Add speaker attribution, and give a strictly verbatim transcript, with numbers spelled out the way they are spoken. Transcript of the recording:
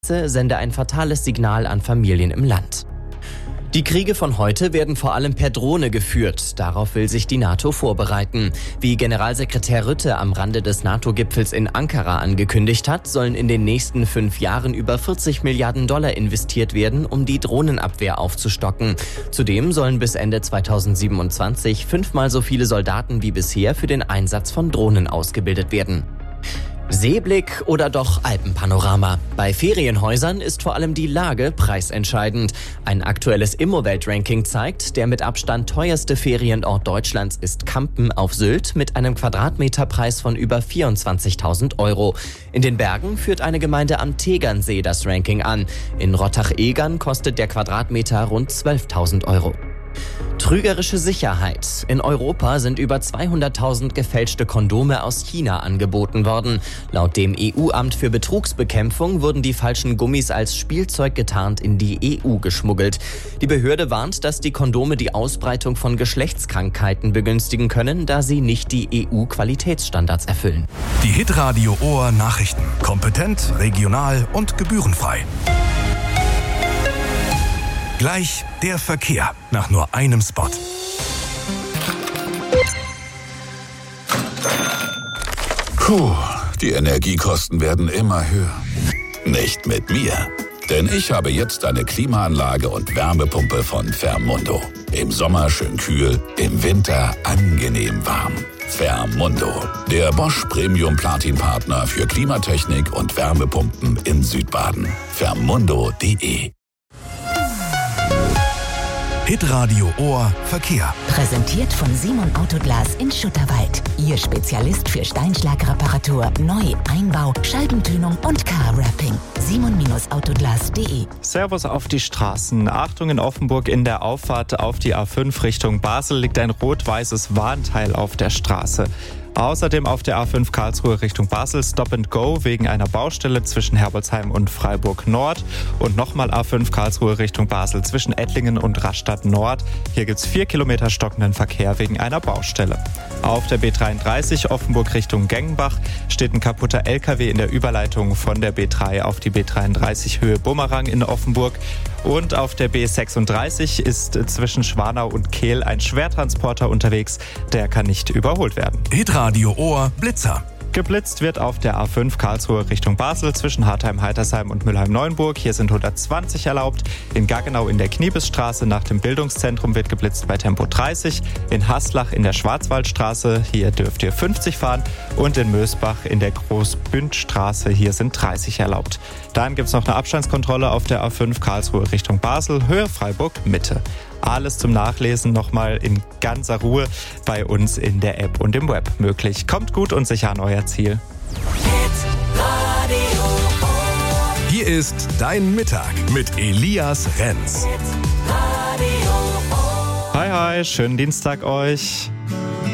Speaker 1: sende ein fatales Signal an Familien im Land. Die Kriege von heute werden vor allem per Drohne geführt. Darauf will sich die NATO vorbereiten. Wie Generalsekretär Rutte am Rande des NATO-Gipfels in Ankara angekündigt hat, sollen in den nächsten fünf Jahren über vierzig Milliarden Dollar investiert werden, um die Drohnenabwehr aufzustocken. Zudem sollen bis Ende zweitausendsiebenundzwanzig fünfmal so viele Soldaten wie bisher für den Einsatz von Drohnen ausgebildet werden. Seeblick oder doch Alpenpanorama? Bei Ferienhäusern ist vor allem die Lage preisentscheidend. Ein aktuelles Immowelt-Ranking zeigt, der mit Abstand teuerste Ferienort Deutschlands ist Kampen auf Sylt mit einem Quadratmeterpreis von über vierundzwanzigtausend Euro. In den Bergen führt eine Gemeinde am Tegernsee das Ranking an. In Rottach-Egern kostet der Quadratmeter rund zwölftausend Euro. Trügerische Sicherheit. In Europa sind über zweihunderttausend gefälschte Kondome aus China angeboten worden. Laut dem E U-Amt für Betrugsbekämpfung wurden die falschen Gummis als Spielzeug getarnt in die E U geschmuggelt. Die Behörde warnt, dass die Kondome die Ausbreitung von Geschlechtskrankheiten begünstigen können, da sie nicht die E U-Qualitätsstandards erfüllen.
Speaker 2: Die Hitradio Ohr Nachrichten. Kompetent, regional und gebührenfrei. Gleich der Verkehr nach nur einem Spot.
Speaker 3: Puh, die Energiekosten werden immer höher. Nicht mit mir. Denn ich habe jetzt eine Klimaanlage und Wärmepumpe von Fermundo. Im Sommer schön kühl, im Winter angenehm warm. Fermundo, der Bosch Premium Platin Partner für Klimatechnik und Wärmepumpen in Südbaden. Fermundo punkt de.
Speaker 2: Hitradio Ohr Verkehr.
Speaker 4: Präsentiert von Simon Autoglas in Schutterwald. Ihr Spezialist für Steinschlagreparatur, Neu-, Einbau, Scheibentönung und Car-Wrapping. simon Autoglas punkt de.
Speaker 5: Servus auf die Straßen. Achtung, in Offenburg in der Auffahrt auf die A fünf Richtung Basel liegt ein rot-weißes Warnteil auf der Straße. Außerdem auf der A fünf Karlsruhe Richtung Basel Stop and Go wegen einer Baustelle zwischen Herbolzheim und Freiburg Nord. Und nochmal A fünf Karlsruhe Richtung Basel zwischen Ettlingen und Rastatt Nord. Hier gibt's vier Kilometer stockenden Verkehr wegen einer Baustelle. Auf der B dreiunddreißig Offenburg Richtung Gengenbach steht ein kaputter L K W in der Überleitung von der B drei auf die B dreiunddreißig Höhe Bumerang in Offenburg. Und auf der B sechsunddreißig ist zwischen Schwanau und Kehl ein Schwertransporter unterwegs. Der kann nicht überholt werden.
Speaker 2: Hitradio Ohr Blitzer.
Speaker 5: Geblitzt wird auf der A fünf Karlsruhe Richtung Basel zwischen Hartheim-Heitersheim und Mülheim-Neuenburg. Hier sind hundertzwanzig erlaubt. In Gaggenau in der Kniebisstraße nach dem Bildungszentrum wird geblitzt bei Tempo dreißig. In Haslach in der Schwarzwaldstraße, hier dürft ihr fünfzig fahren. Und in Mösbach in der Großbündstraße, hier sind dreißig erlaubt. Dann gibt es noch eine Abstandskontrolle auf der A fünf Karlsruhe Richtung Basel, Höhe Freiburg Mitte. Alles zum Nachlesen nochmal in ganzer Ruhe bei uns in der App und im Web möglich. Kommt gut und sicher an euer Ziel.
Speaker 2: Hier ist dein Mittag mit Elias Renz.
Speaker 5: Hi, hi, schönen Dienstag euch.